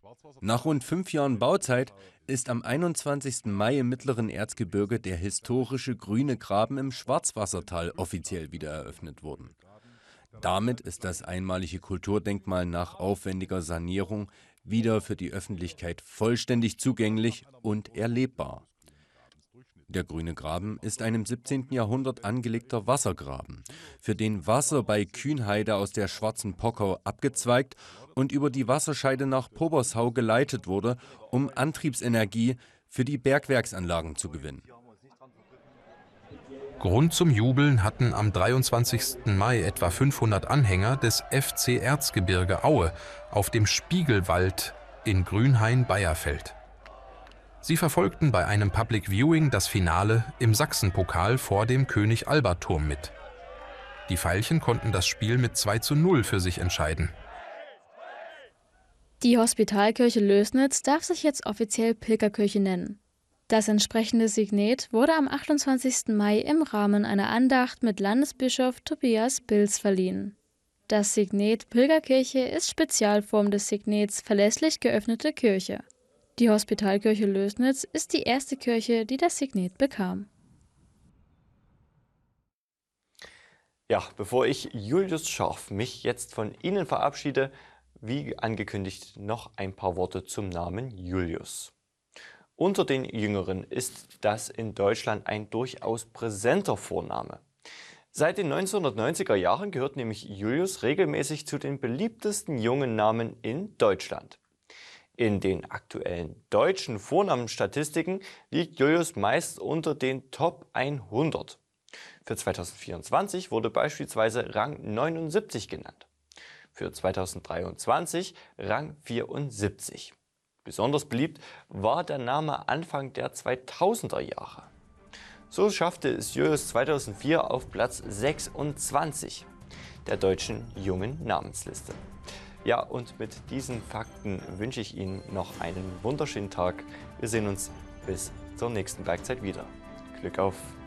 Nach rund 5 Jahren Bauzeit ist am 21. Mai im Mittleren Erzgebirge der historische Grüne Graben im Schwarzwassertal offiziell wieder eröffnet worden. Damit ist das einmalige Kulturdenkmal nach aufwendiger Sanierung wieder für die Öffentlichkeit vollständig zugänglich und erlebbar. Der Grüne Graben ist ein im 17. Jahrhundert angelegter Wassergraben, für den Wasser bei Kühnheide aus der Schwarzen Pockau abgezweigt und über die Wasserscheide nach Pobershau geleitet wurde, um Antriebsenergie für die Bergwerksanlagen zu gewinnen. Grund zum Jubeln hatten am 23. Mai etwa 500 Anhänger des FC Erzgebirge Aue auf dem Spiegelwald in Grünhain-Beierfeld. Sie verfolgten bei einem Public Viewing das Finale im Sachsenpokal vor dem König-Albert-Turm mit. Die Veilchen konnten das Spiel mit 2:0 für sich entscheiden. Die Hospitalkirche Lößnitz darf sich jetzt offiziell Pilgerkirche nennen. Das entsprechende Signet wurde am 28. Mai im Rahmen einer Andacht mit Landesbischof Tobias Bilz verliehen. Das Signet Pilgerkirche ist Spezialform des Signets Verlässlich geöffnete Kirche. Die Hospitalkirche Lößnitz ist die erste Kirche, die das Signet bekam. Ja, bevor ich, Julius Scharf, mich jetzt von Ihnen verabschiede, wie angekündigt noch ein paar Worte zum Namen Julius. Unter den Jüngeren ist das in Deutschland ein durchaus präsenter Vorname. Seit den 1990er Jahren gehört nämlich Julius regelmäßig zu den beliebtesten jungen Namen in Deutschland. In den aktuellen deutschen Vornamenstatistiken liegt Julius meist unter den Top 100. Für 2024 wurde beispielsweise Rang 79 genannt. Für 2023 Rang 74. Besonders beliebt war der Name Anfang der 2000er Jahre. So schaffte es Julius 2004 auf Platz 26 der deutschen jungen Namensliste. Ja, und mit diesen Fakten wünsche ich Ihnen noch einen wunderschönen Tag. Wir sehen uns bis zur nächsten Bergzeit wieder. Glück auf!